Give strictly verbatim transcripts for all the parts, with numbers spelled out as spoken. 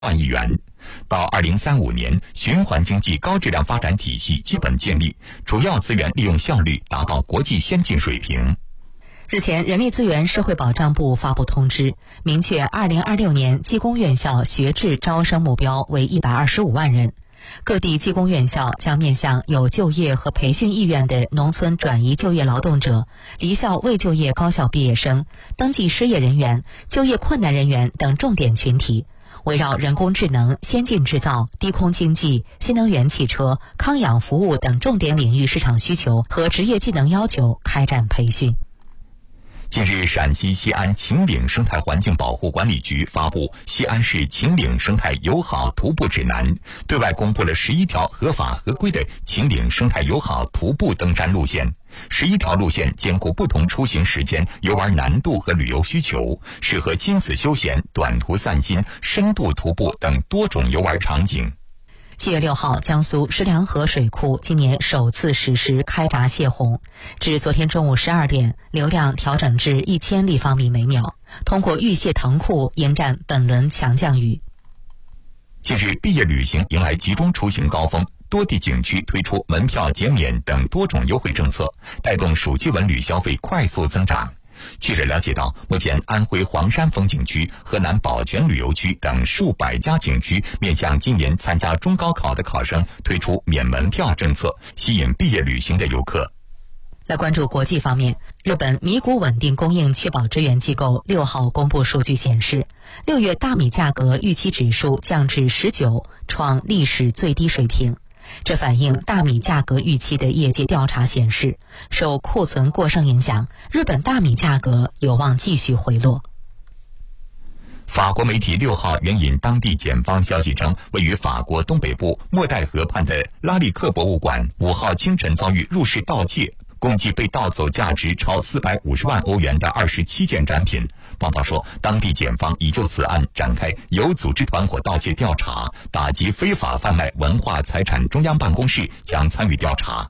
万亿元。到二零三五年，循环经济高质量发展体系基本建立，主要资源利用效率达到国际先进水平。 日前，人力资源社会保障部发布通知，明确二零二六年技工院校学制招生目标为一百二十五万人。各地技工院校将面向有就业和培训意愿的农村转移就业劳动者、离校未就业高校毕业生、登记失业人员、就业困难人员等重点群体，围绕人工智能、先进制造、低空经济、新能源汽车、康养服务等重点领域市场需求和职业技能要求开展培训。 近日，陕西西安秦岭生态环境保护管理局发布《西安市秦岭生态友好徒步指南》，对外公布了十一条合法合规的秦岭生态友好徒步登山路线。十一条路线兼顾不同出行时间、游玩难度和旅游需求，适合亲子休闲、短途散心、深度徒步等多种游玩场景。 七月六号，江苏石梁河水库今年首次实施开闸泄洪，至昨天中午十二点，流量调整至一千立方米每秒，通过预泄腾库迎战本轮强降雨。 近日，毕业旅行迎来集中出行高峰，多地景区推出门票减免等多种优惠政策，带动暑期文旅消费快速增长。记者了解到，目前安徽黄山风景区、河南宝泉旅游区等数百家景区面向今年参加中高考的考生推出免门票政策，吸引毕业旅行的游客。 来关注国际方面，日本米谷稳定供应确保支援机构六号公布数据显示，六月大米价格预期指数降至十九，创历史最低水平。这反映大米价格预期的业界调查显示，受库存过剩影响，日本大米价格有望继续回落。 法国媒体六号援引当地检方消息称，位于法国东北部莫代河畔的拉利克博物馆五号清晨遭遇入室盗窃，共计被盗走价值超四百五十万欧元的二十七件展品。报道说，当地检方已就此案展开有组织团伙盗窃调查，打击非法贩卖文化财产中央办公室将参与调查。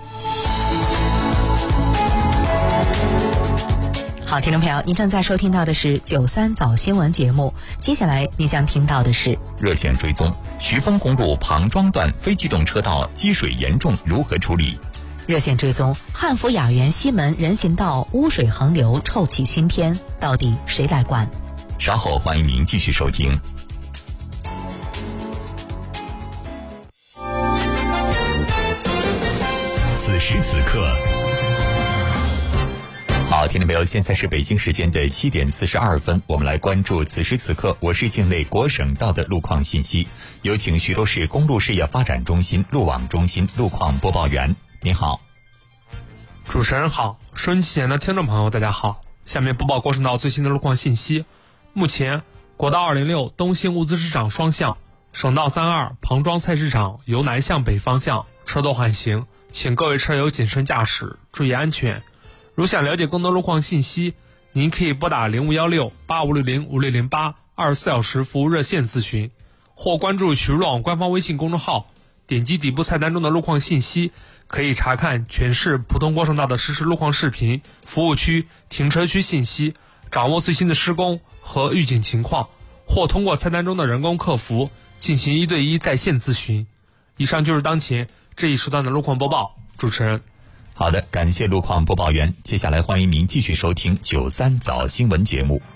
好，听众朋友，您正在收听到的是九三早新闻节目，接下来您将听到的是热线追踪：徐丰公路庞庄段非机动车道积水严重，如何处理？ 热线追踪：汉福雅园西门人行道污水横流，臭气熏天，到底谁来管？ 稍后欢迎您继续收听。此时此刻，好，听众朋友，现在是北京时间的七点四十二分，我们来关注此时此刻我市境内国省道的路况信息。有请徐州市公路事业发展中心路网中心路况播报员。您好。 主持人好，收音机前的听众朋友大家好，下面播报国省道最新的路况信息。目前国道二零六东兴物资市场双向、省道三二庞庄菜市场由南向北方向车道缓行，请各位车友谨慎驾驶，注意安全。如想了解更多路况信息，您可以拨打零五幺六八五六零五六零八二十四小时服务热线咨询，或关注徐州路网官方微信公众号，点击底部菜单中的路况信息，可以查看全市普通国省道的实时路况视频、服务区、停车区信息，掌握最新的施工和预警情况，或通过菜单中的人工客服进行一对一在线咨询。以上就是当前这一时段的路况播报，主持人。 好的，感谢路况播报员。接下来欢迎您继续收听九三早新闻节目。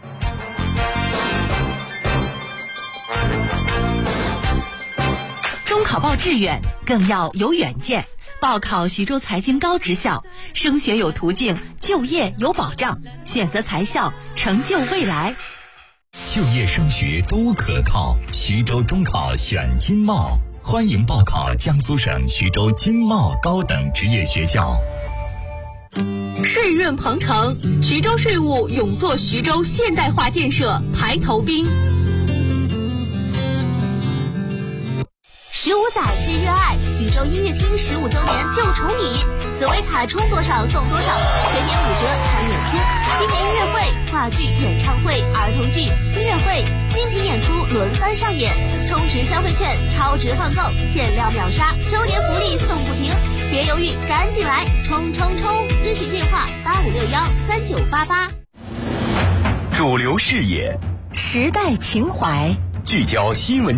中考报志愿更要有远见，报考徐州财经高职校，升学有途径，就业有保障，选择财校，成就未来。 就业升学都可靠，徐州中考选经贸，欢迎报考江苏省徐州经贸高等职业学校。 税运鹏程，徐州税务勇做徐州现代化建设排头兵。 十五载之约爱，徐州音乐厅十五周年就宠你，紫薇卡充多少送多少，全年五折看演出，青年音乐会、话剧、演唱会、儿童剧、音乐会、精品演出轮番上演，充值消费券，超值换购，限量秒杀，周年福利送不停，别犹豫，赶紧来，冲冲冲！咨询电话八五六幺三九八八。 主流视野， 时代情怀， 聚焦新闻。